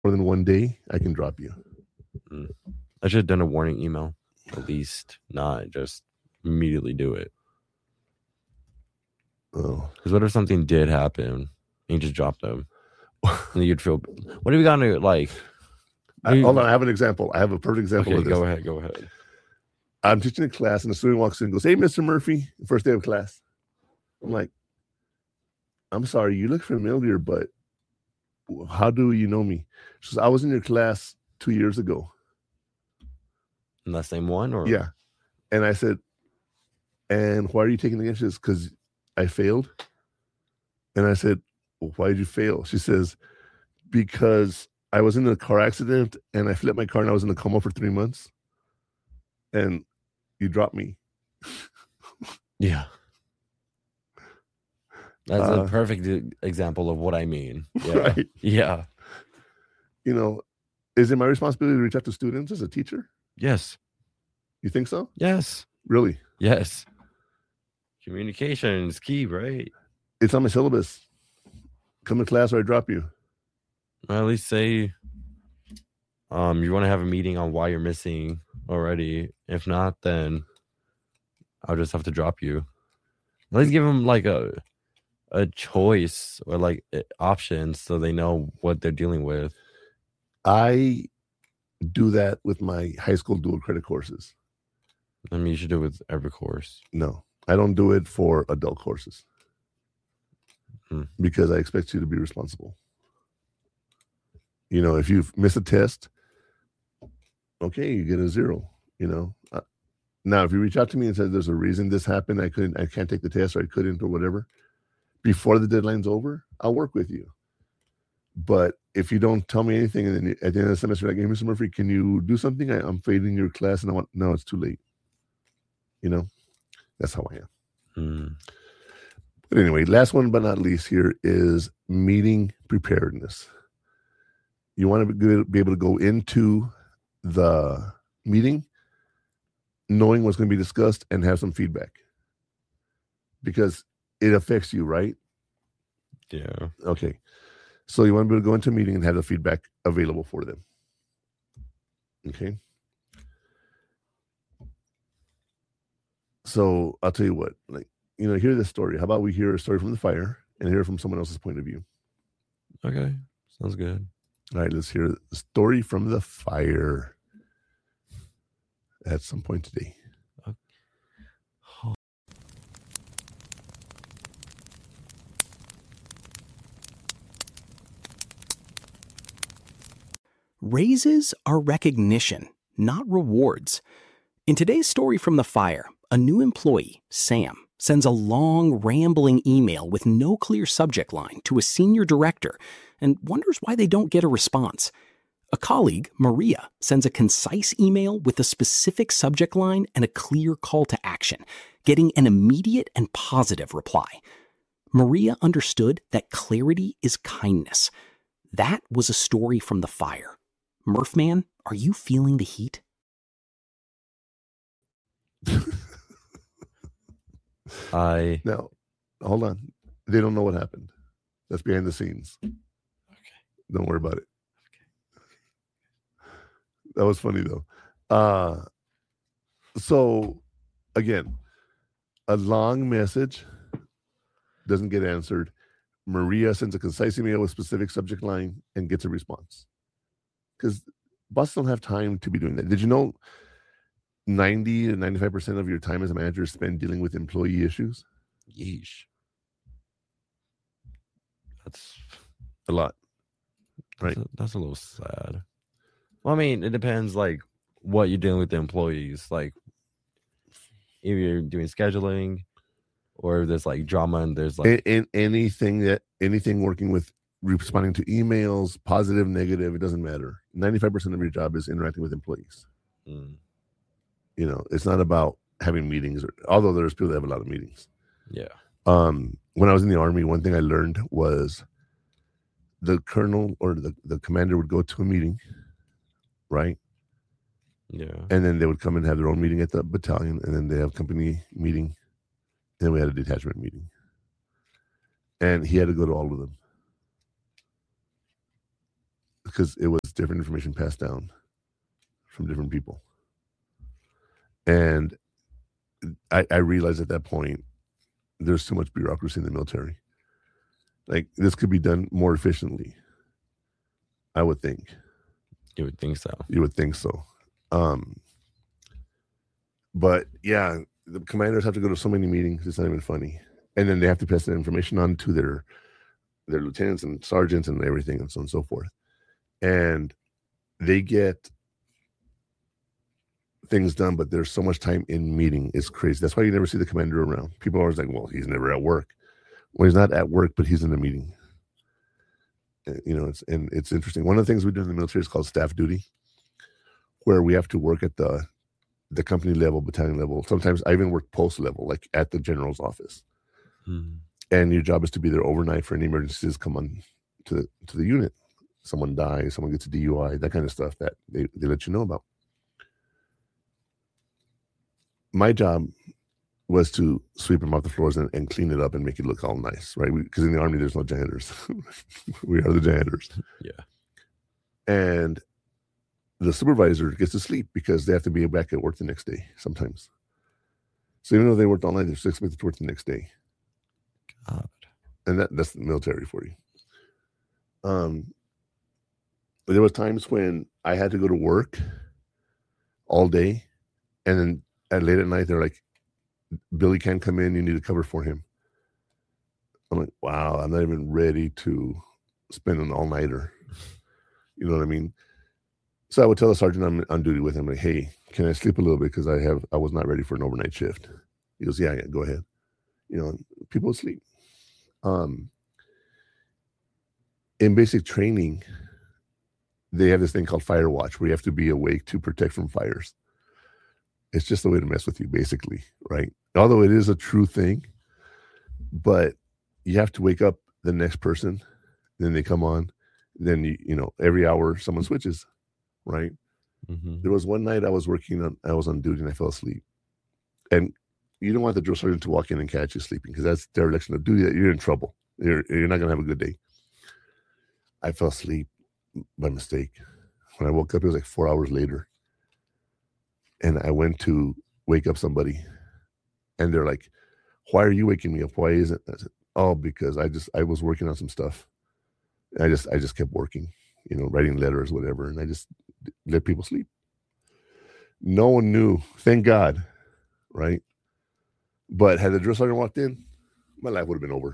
more than one day, I can drop you. I should have done a warning email, at least, not just immediately do it. Oh, because what if something did happen and you just dropped them? And you'd feel. What have you gotten to like? hold on, I have an example. I have a perfect example Okay, of this. go ahead. I'm teaching a class, and a student walks in and goes, "Hey, Mr. Murphy," first day of class. I'm like, "I'm sorry, you look familiar, but how do you know me?" She says, "I was in your class 2 years ago." And that same one, or yeah. And I said, "And why are you taking the inches?" Because I failed. And I said, "Well, why did you fail?" She says, "Because I was in a car accident and I flipped my car and I was in a coma for 3 months. And you dropped me." Yeah. That's a perfect example of what I mean. Yeah. Right. Yeah. You know, is it my responsibility to reach out to students as a teacher? Yes. You think so? Yes. Really? Yes. Communication is key, right? It's on my syllabus. Come to class or I drop you. Well, at least say you want to have a meeting on why you're missing already. If not, then I'll just have to drop you. At least give them like a choice or like options so they know what they're dealing with. I do that with my high school dual credit courses. I mean, you should do it with every course. No, I don't do it for adult courses because I expect you to be responsible. You know, if you miss a test, okay, you get a 0, you know. Now, if you reach out to me and say there's a reason this happened, I can't take the test or I couldn't or whatever, before the deadline's over, I'll work with you. But if you don't tell me anything and then at the end of the semester, like, "Hey, Mr. Murphy, can you do something? I'm failing your class and no, it's too late." You know, that's how I am. But anyway, last one but not least here is meeting preparedness. You want to be able to go into the meeting knowing what's going to be discussed and have some feedback because it affects you, right? Yeah. Okay. So you want to be able to go into a meeting and have the feedback available for them. Okay. So I'll tell you what, like, you know, hear this story. How about we hear a story from the fire and hear from someone else's point of view? Okay. Sounds good. All right, let's hear the story from the fire at some point today. Okay. Raises are recognition, not rewards. In today's story from the fire, a new employee, Sam, sends a long, rambling email with no clear subject line to a senior director and wonders why they don't get a response. A colleague, Maria, sends a concise email with a specific subject line and a clear call to action, getting an immediate and positive reply. Maria understood that clarity is kindness. That was a story from the fire. Murphman, are you feeling the heat? Now, hold on. They don't know what happened. That's behind the scenes. Okay. Don't worry about it. Okay. That was funny though. So again, a long message doesn't get answered. Maria sends a concise email with specific subject line and gets a response. Because bosses don't have time to be doing that. Did you know 90 to 95% of your time as a manager is spent dealing with employee issues? Yeesh. That's a lot. Right. That's a little sad. Well, I mean, it depends like what you're dealing with the employees. Like if you're doing scheduling or if there's like drama and there's like anything working with responding to emails, positive, negative, it doesn't matter. 95% of your job is interacting with employees. You know, it's not about having meetings, although there's people that have a lot of meetings. Yeah. When I was in the Army, one thing I learned was the colonel or the commander would go to a meeting, right? Yeah. And then they would come and have their own meeting at the battalion, and then they have company meeting. And then we had a detachment meeting. And he had to go to all of them. because it was different information passed down from different people. And I realized at that point, there's too much bureaucracy in the military. Like, this could be done more efficiently, I would think. You would think so. You would think so. But yeah, the commanders have to go to so many meetings, it's not even funny. And then they have to pass that information on to their lieutenants and sergeants and everything, and so on and so forth. And they get things done, but there's so much time in meeting. It's crazy. That's why you never see the commander around. People are always like, well, he's never at work. Well, he's not at work, but he's in a meeting. You know, it's interesting. One of the things we do in the military is called staff duty, where we have to work at the company level, battalion level. Sometimes I even work post level, like at the general's office. And your job is to be there overnight for any emergencies come on to the unit. Someone dies, someone gets a DUI, that kind of stuff that they let you know about. My job was to sweep them off the floors and clean it up and make it look all nice, right? Because in the Army, there's no janitors. We are the janitors. Yeah. And the supervisor gets to sleep because they have to be back at work the next day sometimes. So even though they worked all night, they're still expected to work the next day. God. And that's the military for you. There was times when I had to go to work all day, and then late at night they're like, Billy can't come in, you need to cover for him. I'm like, wow, I'm not even ready to spend an all-nighter. You know what I mean? So I would tell the sergeant I'm on duty with him, like, hey, can I sleep a little bit because I was not ready for an overnight shift. He goes, yeah, go ahead. You know, people would sleep. In basic training, they have this thing called fire watch, where you have to be awake to protect from fires. It's just a way to mess with you, basically, right? Although it is a true thing, but you have to wake up the next person, then they come on, then you know, every hour someone switches, right? There was one night I was on duty and I fell asleep. And you don't want the drill sergeant to walk in and catch you sleeping, because that's dereliction of duty. That you're in trouble. You're not gonna have a good day. I fell asleep by mistake. When I woke up, it was like 4 hours later. And I went to wake up somebody, and they're like, why are you waking me up? Why isn't I said, oh, because I was working on some stuff. I just kept working, you know, writing letters, whatever, and I just let people sleep. No one knew, thank God, right? But had the drill sergeant walked in, my life would have been over.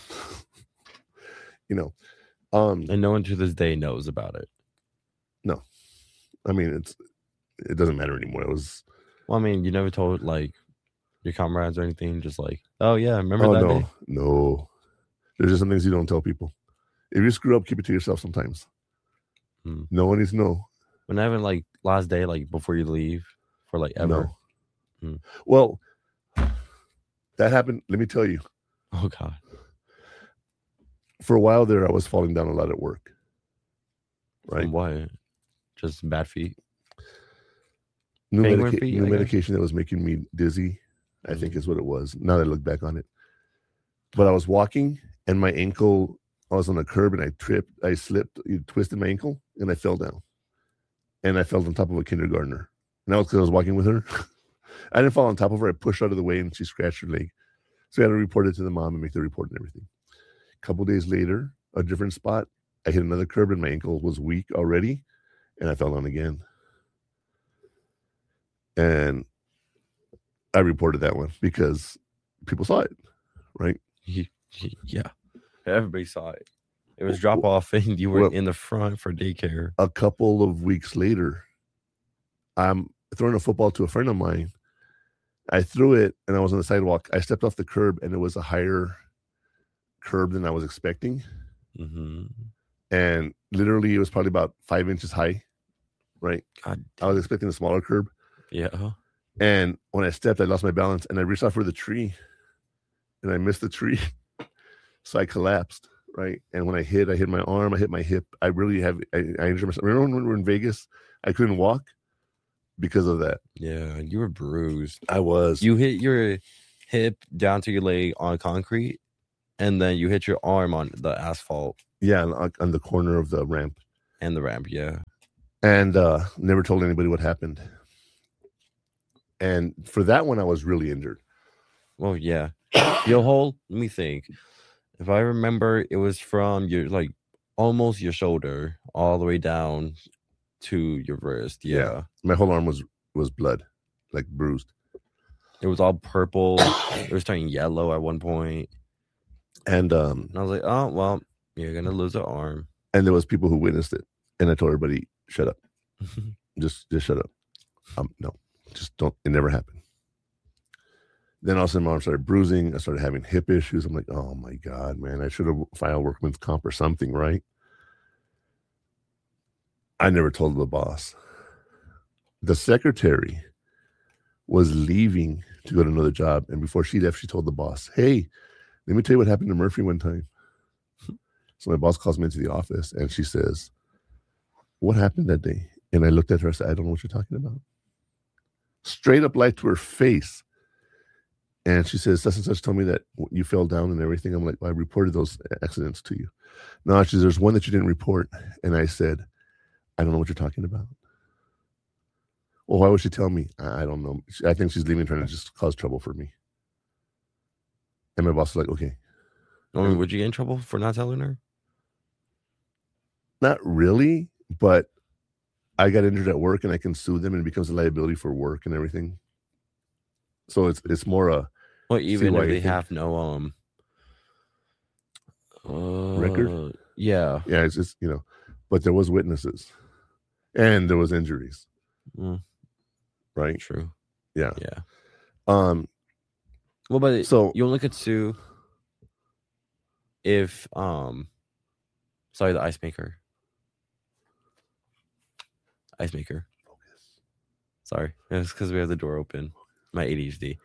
You know. And no one to this day knows about it. No. I mean, it doesn't matter anymore. It was. Well, I mean, you never told like your comrades or anything, just like, oh yeah, remember that day? No. There's just some things you don't tell people. If you screw up, keep it to yourself sometimes. No one needs to know. When having like last day, like before you leave for like ever. No. Well, that happened. Let me tell you. Oh God. For a while there, I was falling down a lot at work. Right? Why? Just bad feet. New medication that was making me dizzy, I think is what it was. Now that I look back on it. But I was walking and my ankle, I was on a curb and I tripped, I slipped, twisted my ankle and I fell down. And I fell on top of a kindergartner. And that was because I was walking with her. I didn't fall on top of her. I pushed her out of the way and she scratched her leg. So I had to report it to the mom and make the report and everything. A couple days later, a different spot, I hit another curb and my ankle was weak already. And I fell down again. And I reported that one because people saw it, right? Yeah. Everybody saw it. It was drop off and you were in the front for daycare. A couple of weeks later, I'm throwing a football to a friend of mine. I threw it and I was on the sidewalk. I stepped off the curb and it was a higher curb than I was expecting. And literally it was probably about 5 inches high, right? God, I was expecting a smaller curb. Yeah. And when I stepped, I lost my balance and I reached out for the tree and I missed the tree. So I collapsed, right? And when I hit my arm, I hit my hip. I injured myself. Remember when we were in Vegas, I couldn't walk because of that. Yeah, you were bruised. I was. You hit your hip down to your leg on concrete, and then you hit your arm on the asphalt. Yeah, on the corner of the ramp. And the ramp, yeah. And never told anybody what happened. And for that one, I was really injured. Well, yeah. Your whole, let me think. If I remember, it was from your, like, almost your shoulder all the way down to your wrist. Yeah. My whole arm was blood, like bruised. It was all purple. It was turning yellow at one point. And I was like, oh, well, you're going to lose an arm. And there was people who witnessed it. And I told everybody, shut up. just shut up. No, just don't. It never happened. Then all of a sudden my arm started bruising. I started having hip issues. I'm like, oh my God, man, I should have filed workman's comp or something, right? I never told the boss. The secretary was leaving to go to another job. And before she left, she told the boss, hey, let me tell you what happened to Murphy one time. So my boss calls me into the office and she says, what happened that day? And I looked at her and said, I don't know what you're talking about. Straight up lied to her face. And she says, such and such told me that you fell down and everything. I'm like, well, I reported those accidents to you. No, she says, there's one that you didn't report. And I said, I don't know what you're talking about. Well, why would she tell me? I don't know. I think she's leaving trying to just cause trouble for me. And my boss was like, okay. I mean, would you get in trouble for not telling her? Not really, but I got injured at work and I can sue them and it becomes a liability for work and everything. So it's more a well, even if they have no record. Yeah. Yeah, it's just, you know, but there was witnesses and there was injuries. Right? True. Yeah. Yeah. Well, but so you only could sue if the ice maker. Sorry, it's because we have the door open. My ADHD.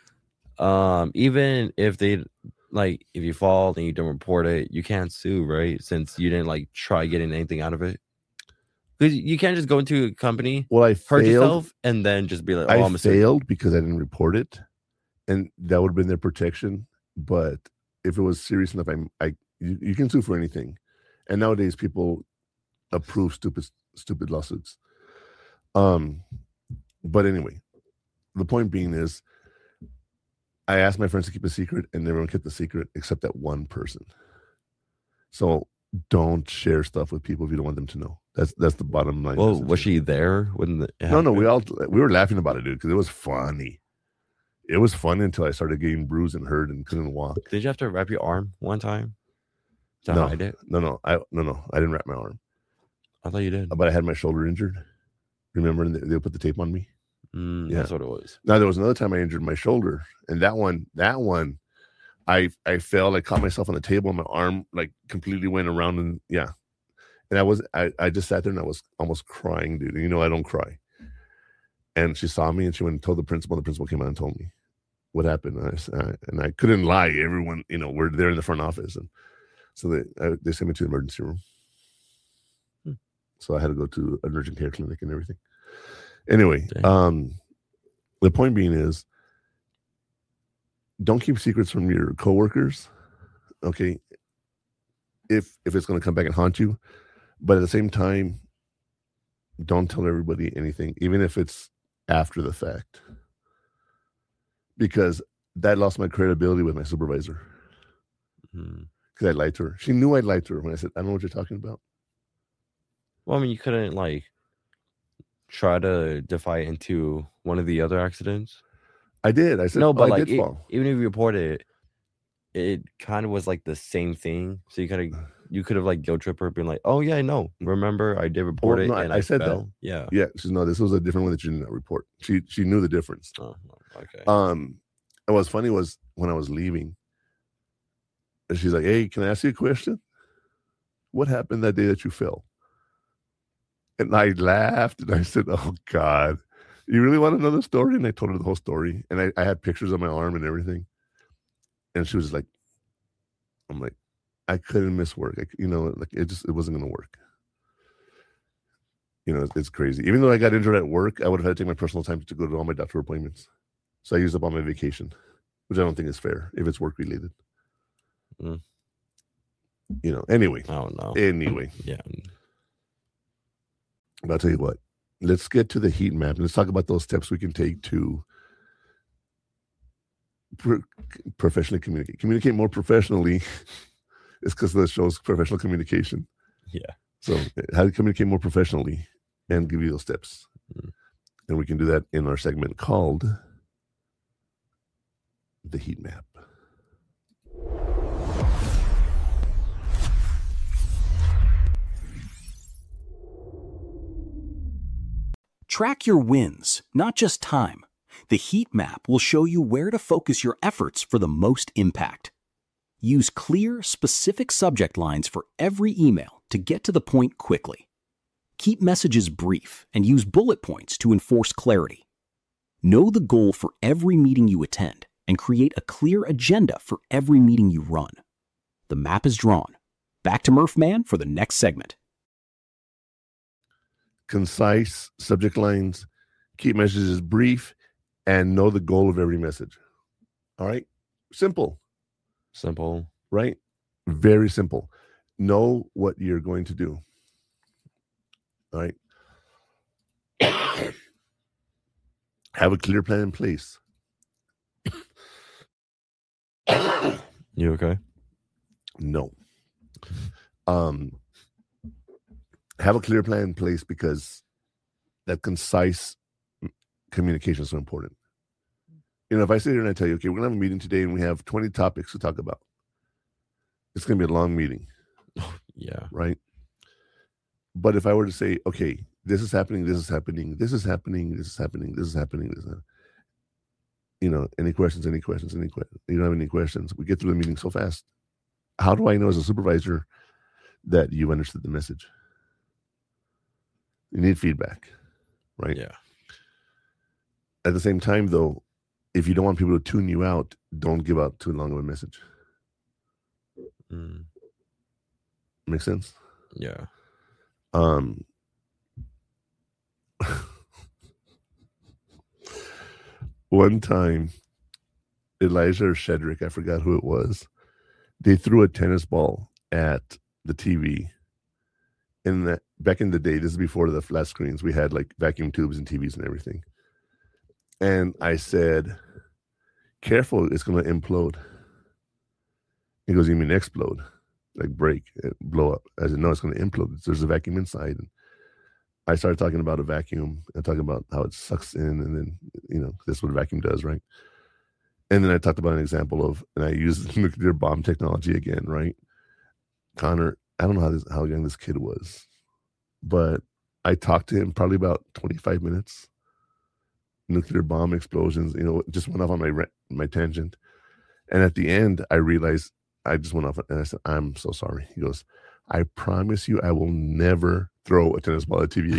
Even if they like, if you fall and you don't report it, you can't sue, right? Since you didn't like try getting anything out of it. Because you can't just go into a company, well, I hurt failed, yourself, and then just be like, "Oh, I failed because I didn't report it, and that would have been their protection." But if it was serious enough, you can sue for anything, and nowadays people approve stupid lawsuits. But anyway, the point being is, I asked my friends to keep a secret, and everyone kept the secret except that one person. So don't share stuff with people if you don't want them to know. That's the bottom line. Well, was she there when No, we were laughing about it, dude, because it was funny. It was fun until I started getting bruised and hurt and couldn't walk. Did you have to wrap your arm one time to hide it? No, I didn't wrap my arm. I thought you did. But I had my shoulder injured. Remember, they put the tape on me. Yeah, that's what it was. Now there was another time I injured my shoulder, and that one, I fell. I caught myself on the table, and my arm like completely went around, and I just sat there and I was almost crying, dude. You know, I don't cry. And she saw me and she went and told the principal. The principal came out and told me what happened. And I couldn't lie. Everyone, you know, we're there in the front office, and so they sent me to the emergency room. So I had to go to an urgent care clinic and everything. Anyway, the point being is, don't keep secrets from your coworkers. Okay, if it's going to come back and haunt you, but at the same time, don't tell everybody anything, even if it's after the fact, because that lost my credibility with my supervisor. Because I lied to her. She knew I lied to her when I said, I don't know what you're talking about. Well, I mean, you couldn't like try to defy it into one of the other accidents. I did. I said, no, but I like even if you reported it, it kind of was like the same thing. So you could have like guilt trip her, being like, "Oh yeah, I know. Remember, I did report it." No, and I said fell. that. Yeah. Yeah. She said, no, this was a different one that you did not report. She knew the difference. Oh, okay. And what's funny was when I was leaving, and she's like, "Hey, can I ask you a question? What happened that day that you fell?" And I laughed and I said, "Oh God, you really want to know the story?" And I told her the whole story, and I had pictures of my arm and everything. And she was like, "I'm like, I couldn't miss work. Like it wasn't going to work. You know, it's crazy. Even though I got injured at work, I would have had to take my personal time to go to all my doctor appointments. So I used up all my vacation, which I don't think is fair if it's work related. You know, anyway. I don't know. Anyway. Yeah. But I'll tell you what, let's get to the heat map. Let's talk about those steps we can take to professionally communicate. Communicate more professionally is because the show's professional communication. Yeah. So how to communicate more professionally and give you those steps. Mm. And we can do that in our segment called The Heat Map. Track your wins, not just time. The heat map will show you where to focus your efforts for the most impact. Use clear, specific subject lines for every email to get to the point quickly. Keep messages brief and use bullet points to enforce clarity. Know the goal for every meeting you attend and create a clear agenda for every meeting you run. The map is drawn. Back to Murph Mann for the next segment. Concise subject lines, keep messages brief, and know the goal of every message. All right? Simple, right? Very simple. Know what you're going to do. All right? Have a clear plan in place. You okay? No. Have a clear plan in place because that concise communication is so important. You know, if I sit here and I tell you, okay, we're going to have a meeting today and we have 20 topics to talk about, it's going to be a long meeting. Yeah. Right? But if I were to say, okay, this is happening, this is happening, this is happening, this is happening, this is happening, this is happening. You know, any questions, any questions, any questions? You don't have any questions. We get through the meeting so fast. How do I know as a supervisor that you understood the message? You need feedback, right? Yeah. At the same time, though, if you don't want people to tune you out, don't give out too long of a message. Mm. Make sense? Yeah. One time, Elijah or Shedrick, I forgot who it was, they threw a tennis ball at the TV. Back in the day, this is before the flat screens, we had like vacuum tubes and TVs and everything. And I said, careful, it's going to implode. He goes, you mean explode? Like break, blow up. I said, no, it's going to implode. There's a vacuum inside. And I started talking about a vacuum and talking about how it sucks in. And then, you know, that's what a vacuum does, right? And then I talked about an example of, and I used nuclear bomb technology again, right? Connor, I don't know how young this kid was, but I talked to him probably about 25 minutes. Nuclear bomb explosions, you know, just went off on my tangent. And at the end, I realized I just went off and I said, I'm so sorry. He goes, I promise you I will never throw a tennis ball at TV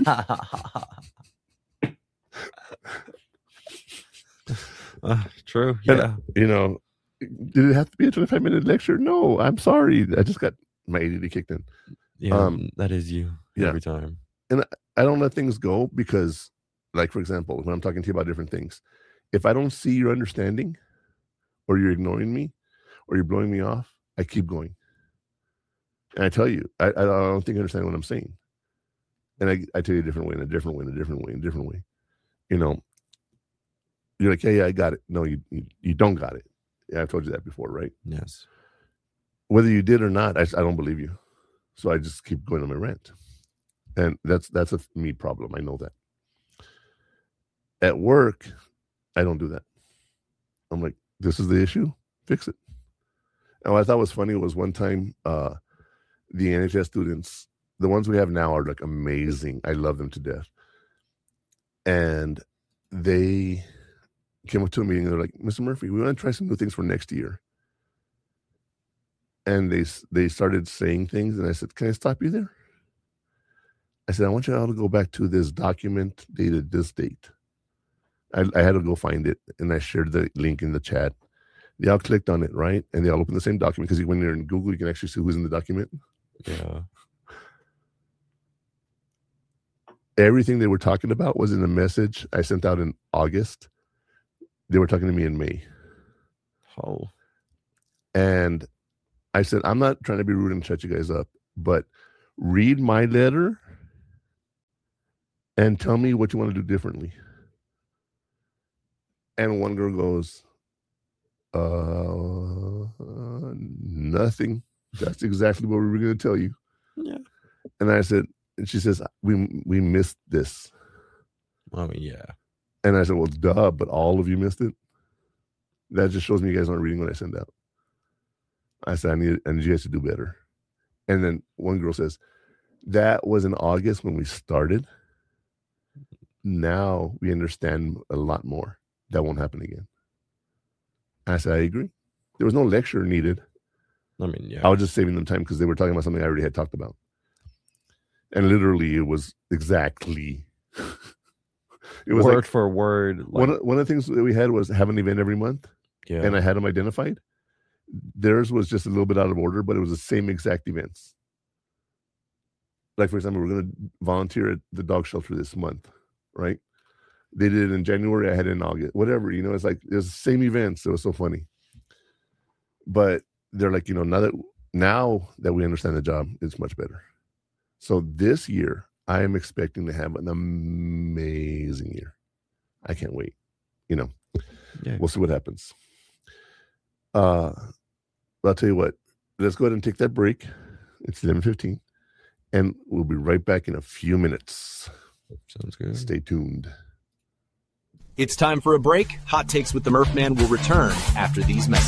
again. True. Yeah. And, you know, did it have to be a 25-minute lecture? No, I'm sorry. I just got my ADD kicked in. Yeah, that is you every time. And I don't let things go because, like, for example, when I'm talking to you about different things, if I don't see your understanding or you're ignoring me or you're blowing me off, I keep going. And I tell you, I don't think you understand what I'm saying. And I tell you a different way, in a different way, in a different way, in a different way. You know, you're like, yeah, I got it. No, you don't got it. Yeah, I've told you that before, right? Yes. Whether you did or not, I don't believe you. So I just keep going on my rant. And that's a me problem. I know that. At work, I don't do that. I'm like, this is the issue, fix it. And what I thought was funny was one time, the NHS students, the ones we have now are like amazing. I love them to death. And they came up to a meeting and they're like, Mr. Murphy, we want to try some new things for next year. And they started saying things and I said, can I stop you there? I said, I want you all to go back to this document dated this date. I had to go find it and I shared the link in the chat. They all clicked on it, right? And they all opened the same document because when you're in Google, you can actually see who's in the document. Yeah. Everything they were talking about was in a message I sent out in August. They were talking to me in May. Oh. And I said, I'm not trying to be rude and shut you guys up, but read my letter and tell me what you want to do differently. And one girl goes, nothing. That's exactly what we were going to tell you. Yeah. And I said, and she says, we missed this. I mean, yeah. And I said, well, duh, but all of you missed it. That just shows me you guys aren't reading what I send out. I said, I need you guys to do better. And then one girl says, that was in August when we started. Now we understand a lot more. That won't happen again. I said, I agree. There was no lecture needed. I mean, yeah. I was just saving them time because they were talking about something I already had talked about. And literally, it was exactly. It was word like, for word. One of the things that we had was have an event every month. Yeah. And I had them identified. Theirs was just a little bit out of order, but it was the same exact events. Like, for example, we're going to volunteer at the dog shelter this month, right? They did it in January. I had it in August. Whatever, it's like it was the same events. It was so funny. But they're like, now that we understand the job, it's much better. So this year, I am expecting to have an amazing year. I can't wait. Yeah. We'll see what happens. I'll tell you what. Let's go ahead and take that break. It's 11:15, and we'll be right back in a few minutes. Sounds good. Stay tuned. It's time for a break. Hot Takes with the Murph Man will return after these messages.